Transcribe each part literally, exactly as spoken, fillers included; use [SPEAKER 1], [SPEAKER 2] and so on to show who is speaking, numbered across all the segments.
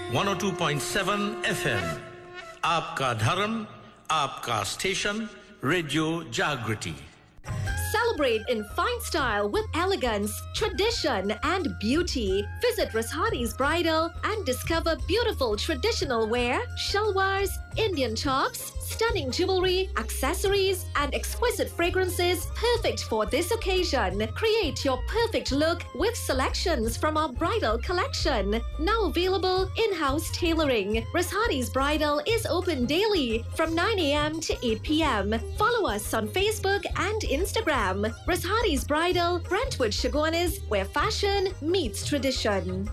[SPEAKER 1] one oh two point seven F M. आपका धर्म, आपका स्टेशन, रेडियो जागृति.
[SPEAKER 2] Celebrate in fine style with elegance, tradition, and beauty. Visit Rashadi's Bridal and discover beautiful traditional wear, shalwars, Indian tops, stunning jewelry, accessories, and exquisite fragrances perfect for this occasion. Create your perfect look with selections from our bridal collection. Now available in-house tailoring. Rashadi's Bridal is open daily from nine a.m. to eight p.m. Follow us on Facebook and Instagram. Rashadi's Bridal, Brentwood Chaguanas, where fashion meets tradition.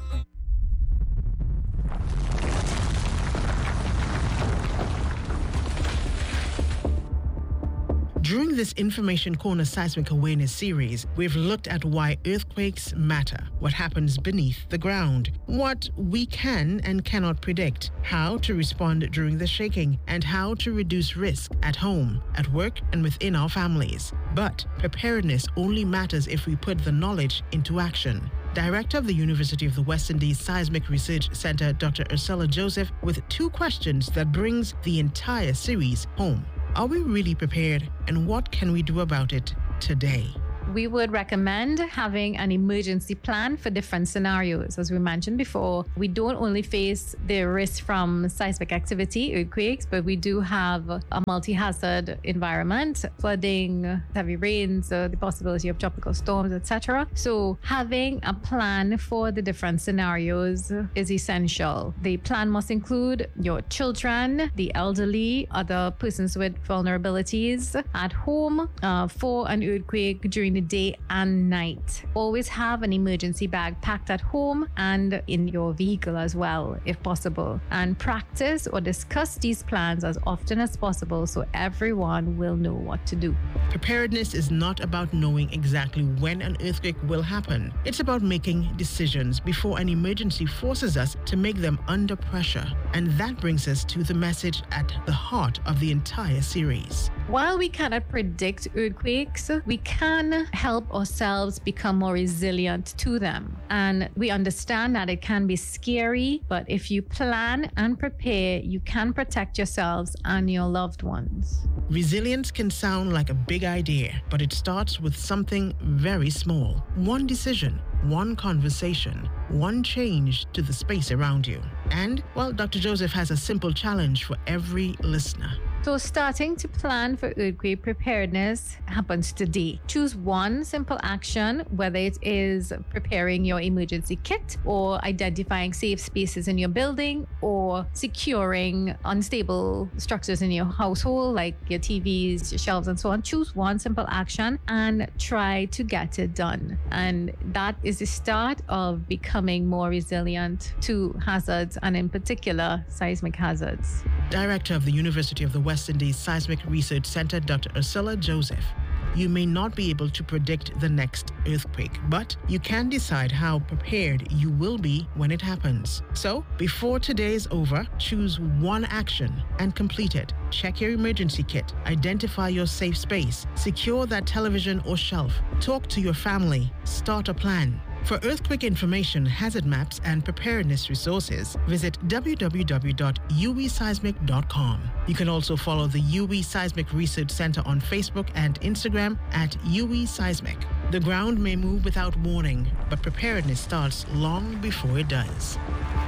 [SPEAKER 3] During this Information Corner Seismic Awareness series, we've looked at why earthquakes matter, what happens beneath the ground, what we can and cannot predict, how to respond during the shaking, and how to reduce risk at home, at work, and within our families. But preparedness only matters if we put the knowledge into action. Director of the University of the West Indies Seismic Research Center, Doctor Ursula Joseph, with two questions that brings the entire series home. Are we really prepared, and what can we do about it today?
[SPEAKER 4] We would recommend having an emergency plan for different scenarios. As we mentioned before, we don't only face the risk from seismic activity, earthquakes, but we do have a multi-hazard environment, flooding, heavy rains, uh, the possibility of tropical storms, et cetera. So having a plan for the different scenarios is essential. The plan must include your children, the elderly, other persons with vulnerabilities at home uh, for an earthquake during the day and night. Always have an emergency bag packed at home and in your vehicle as well, if possible. And practice or discuss these plans as often as possible so everyone will know what to do.
[SPEAKER 3] Preparedness is not about knowing exactly when an earthquake will happen. It's about making decisions before an emergency forces us to make them under pressure. And that brings us to the message at the heart of the entire series.
[SPEAKER 4] While we cannot predict earthquakes, we can help ourselves become more resilient to them. And we understand that it can be scary, but if you plan and prepare, you can protect yourselves and your loved ones.
[SPEAKER 3] Resilience can sound like a big idea, but it starts with something very small. One decision, one conversation, one change to the space around you. And, well, Doctor Joseph has a simple challenge for every listener.
[SPEAKER 4] So starting to plan for earthquake preparedness happens today. Choose one simple action, whether it is preparing your emergency kit or identifying safe spaces in your building or securing unstable structures in your household like your T Vs, your shelves and so on. Choose one simple action and try to get it done. And that is the start of becoming more resilient to hazards and in particular seismic hazards.
[SPEAKER 3] Director of the University of the West Indies Seismic Research Center, Doctor Ursula Joseph. You may not be able to predict the next earthquake, but you can decide how prepared you will be when it happens. So, before today is over, choose one action and complete it. Check your emergency kit, identify your safe space, secure that television or shelf, talk to your family, start a plan. For earthquake information, hazard maps, and preparedness resources, visit w w w dot u e seismic dot com. You can also follow the U W E Seismic Research Center on Facebook and Instagram at U W E Seismic. The ground may move without warning, but preparedness starts long before it does.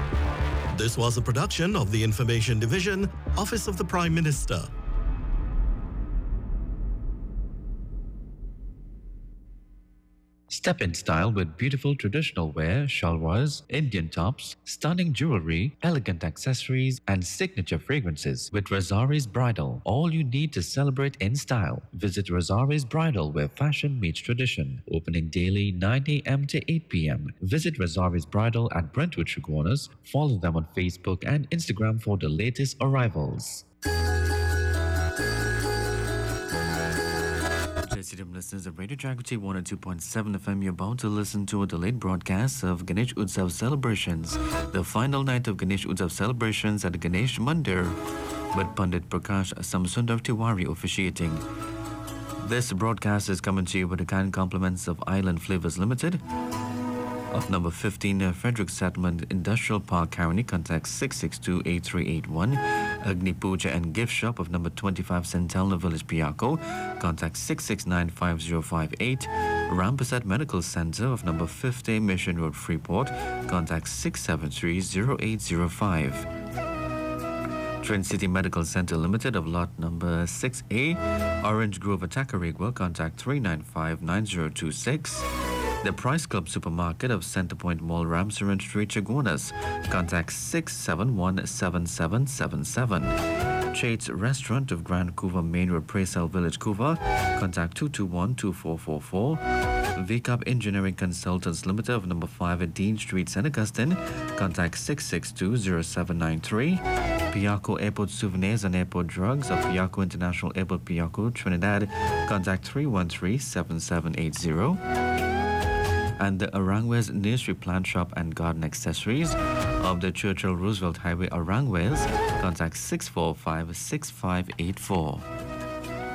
[SPEAKER 5] This was a production of the Information Division, Office of the Prime Minister.
[SPEAKER 6] Step in style with beautiful traditional wear, shalwars, Indian tops, stunning jewelry, elegant accessories, and signature fragrances with Razari's Bridal. All you need to celebrate in style. Visit Razari's Bridal where fashion meets tradition. Opening daily nine a.m. to eight p.m. Visit Razari's Bridal at Brentwood Chaguanas. Follow them on Facebook and Instagram for the latest arrivals.
[SPEAKER 7] Stadium listeners of Radio Jagriti one oh two point seven F M, you're about to listen to a delayed broadcast of Ganesh Utsav celebrations, the final night of Ganesh Utsav celebrations at Ganesh Mandir, with Pandit Prakash Samsundar Tiwari officiating. This broadcast is coming to you with the kind compliments of Island Flavors Limited. of number fifteen uh, Frederick Settlement Industrial Park, County, contact six six two, eight three eight one. Agni Puja and Gift Shop of number twenty-five Centelna Village, Piako, contact six six nine, five zero five eight. Rampersad Medical Center of number fifty Mission Road, Freeport, contact six seven three, zero eight zero five. Twin City Medical Center Limited of lot number six A, Orange Grove, Attacarigua, contact three nine five, nine zero two six. The Price Club Supermarket of Centerpoint Mall, Ramsaran Street, Chaguanas, contact six seven one, seven seven seven seven. Chate's Restaurant of Grand Couva Main Road, Praysale Village, Couva, contact two two one, two four four four. V C U P Engineering Consultants Limited of number five at Dean Street, Saint Augustine, contact six six two, zero seven nine three. Piako Airport Souvenirs and Airport Drugs of Piako International Airport, Piako, Trinidad, contact three one three, seven seven eight zero. And the Arangwes Nursery Plant Shop and Garden Accessories of the Churchill Roosevelt Highway, Arangwes, contact six four five, six five eight four.